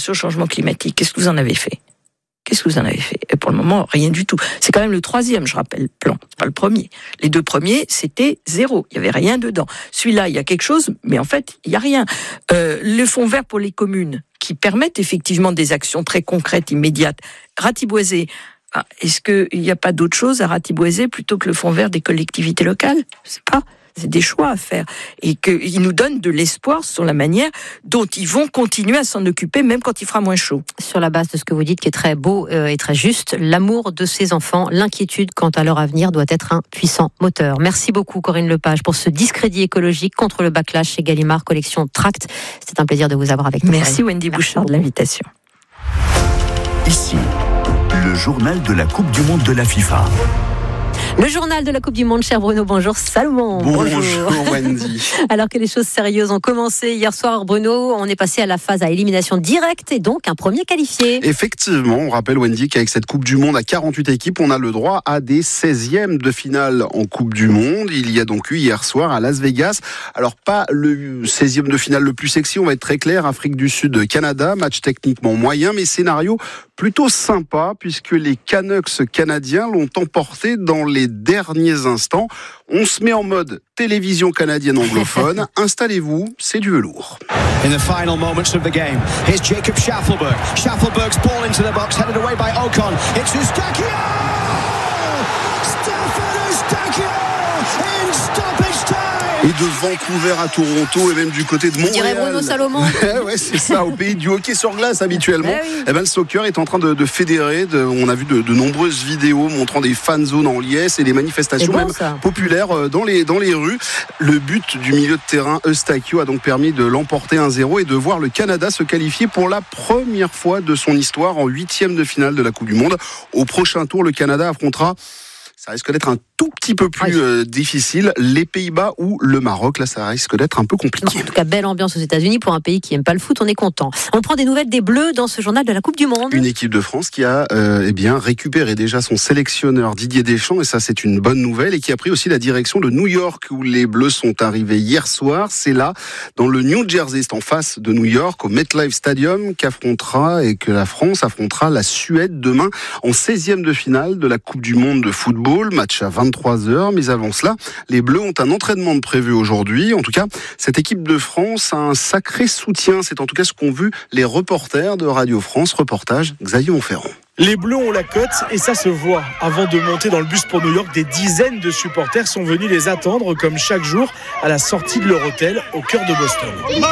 sur le changement climatique. Qu'est-ce que vous en avez fait ? Et pour le moment, rien du tout. C'est quand même le 3e, je rappelle, le plan. C'est pas le premier. Les 2 premiers, c'était 0. Il y avait rien dedans. Celui-là, il y a quelque chose, mais en fait, il y a rien. Le fonds vert pour les communes, qui permettent effectivement des actions très concrètes, immédiates. Ratiboiser. Est-ce qu'il n'y a pas d'autre chose à ratiboiser plutôt que le fonds vert des collectivités locales ? Je sais pas. C'est des choix à faire. Et qu'ils nous donnent de l'espoir sur la manière dont ils vont continuer à s'en occuper, même quand il fera moins chaud. Sur la base de ce que vous dites, qui est très beau et très juste, l'amour de ces enfants, l'inquiétude quant à leur avenir doit être un puissant moteur. Merci beaucoup Corinne Lepage pour ce discrédit écologique contre le backlash chez Gallimard, collection Tract. C'est un plaisir de vous avoir avec nous. Merci Wendy Bouchard de l'invitation. Ici, le journal de la Coupe du Monde de la FIFA. Le journal de la Coupe du Monde, cher Bruno. Bonjour Salomon. Bonjour Wendy. Alors que les choses sérieuses ont commencé hier soir, Bruno, on est passé à la phase à élimination directe et donc un premier qualifié. Effectivement, on rappelle Wendy qu'avec cette Coupe du Monde à 48 équipes, on a le droit à des 16e de finale en Coupe du Monde. Il y a donc eu hier soir à Las Vegas. Alors pas le 16e de finale le plus sexy, on va être très clair. Afrique du Sud, Canada, match techniquement moyen, mais scénario plutôt sympa puisque les Canucks canadiens l'ont emporté dans les derniers instants. On se met en mode télévision canadienne anglophone. Installez-vous, c'est du velours. In the final moments of the game, here's Jacob Schaffelberg. Schaffelberg's ball into the box, headed away by Ocon. It's Eustáquio! Stefan Eustáquio in stoppage time! Et de Vancouver à Toronto et même du côté de Montréal. On dirait Bruno Salomon. Ouais, c'est ça, au pays du hockey sur glace habituellement. Oui. Eh ben, le soccer est en train de fédérer. On a vu de nombreuses vidéos montrant des fan zones en liesse et des manifestations bon, même populaires dans les rues. Le but du milieu de terrain Eustáquio a donc permis de l'emporter 1-0 et de voir le Canada se qualifier pour la première fois de son histoire en 8e de finale de la Coupe du Monde. Au prochain tour, le Canada affrontera, ça risque d'être un tout petit peu plus difficile, les Pays-Bas ou le Maroc. Là, ça risque d'être un peu compliqué. En tout cas, belle ambiance aux États-Unis pour un pays qui n'aime pas le foot, on est content. On prend des nouvelles des Bleus dans ce journal de la Coupe du Monde. Une équipe de France qui a récupéré déjà son sélectionneur Didier Deschamps, et ça c'est une bonne nouvelle, et qui a pris aussi la direction de New York où les Bleus sont arrivés hier soir. C'est là, dans le New Jersey, c'est en face de New York, au MetLife Stadium, que la France affrontera la Suède demain en 16e de finale de la Coupe du Monde de football. Match à 23h, mais avant cela, les Bleus ont un entraînement de prévu aujourd'hui. En tout cas, cette équipe de France a un sacré soutien. C'est en tout cas ce qu'ont vu les reporters de Radio France. Reportage Xavier Monferrand. Les Bleus ont la cote et ça se voit. Avant de monter dans le bus pour New York, des dizaines de supporters sont venus les attendre comme chaque jour à la sortie de leur hôtel au cœur de Boston.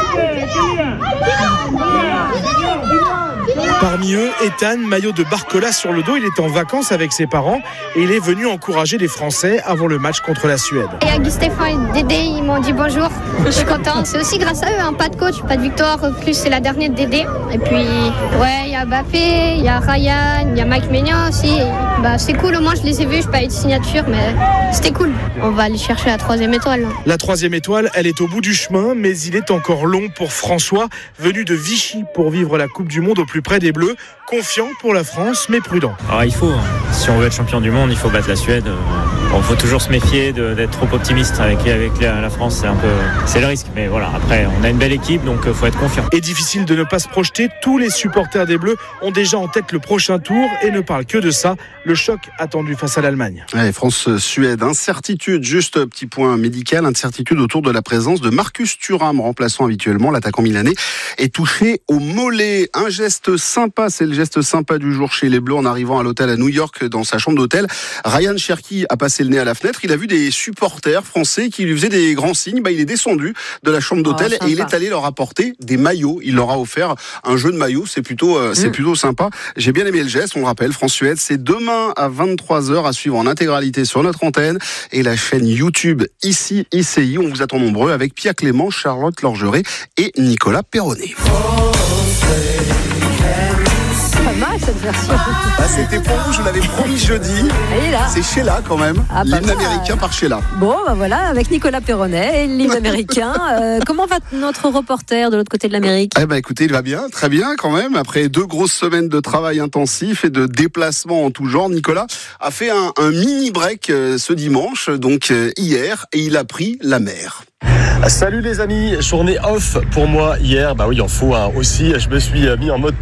Parmi eux, Ethan, maillot de Barcola sur le dos, il est en vacances avec ses parents et il est venu encourager les Français avant le match contre la Suède. Il y a Stéphane et Dédé, ils m'ont dit bonjour, je suis content. C'est aussi grâce à eux, pas de coach, pas de victoire, plus c'est la dernière de Dédé. Et puis, il y a Mbappé, il y a Ryan, il y a Mike Maignan aussi. C'est cool, au moins je les ai vus, je n'ai pas eu de signature, mais c'était cool. On va aller chercher la 3e étoile. La 3e étoile, elle est au bout du chemin, mais il est encore long pour François, venu de Vichy pour vivre la Coupe du Monde au plus près des Bleus, confiant pour la France, mais prudent. Alors il faut, si on veut être champion du monde, il faut battre la Suède. Il faut toujours se méfier d'être trop optimiste avec la France, c'est le risque. Mais voilà, après, on a une belle équipe, donc il faut être confiant. Et difficile de ne pas se projeter, tous les supporters des Bleus ont déjà en tête le prochain tour et ne parlent que de ça, le choc attendu face à l'Allemagne. Ouais, France-Suède, incertitude, juste petit point médical, incertitude autour de la présence de Marcus Thuram, remplaçant habituellement l'attaquant milanais, est touché au mollet. Un geste sympa, c'est le geste sympa du jour chez les Bleus en arrivant à l'hôtel à New York, dans sa chambre d'hôtel. Ryan Cherki a passé le nez à la fenêtre, il a vu des supporters français qui lui faisaient des grands signes. Il est descendu de la chambre d'hôtel et il est allé leur apporter des maillots. Il leur a offert un jeu de maillots, c'est plutôt sympa. J'ai bien aimé le geste, on le rappelle, France-Suède, c'est demain à 23h à suivre en intégralité sur notre antenne et la chaîne YouTube ici, ICI. On vous attend nombreux avec Pierre Clément, Charlotte Lorgeret et Nicolas Perronnet. Cette version. C'était pour vous, je vous l'avais promis jeudi. Elle est là. C'est Sheila quand même, l'hymne américain par Sheila. Bon, voilà, avec Nicolas Perronnet et l'hymne américain. Comment va notre reporter de l'autre côté de l'Amérique ? Écoutez, il va bien, très bien quand même. Après 2 grosses semaines de travail intensif et de déplacements en tout genre, Nicolas a fait un mini break ce dimanche, donc hier, et il a pris la mer. Salut les amis, journée off pour moi hier. Il en faut aussi. Je me suis mis en mode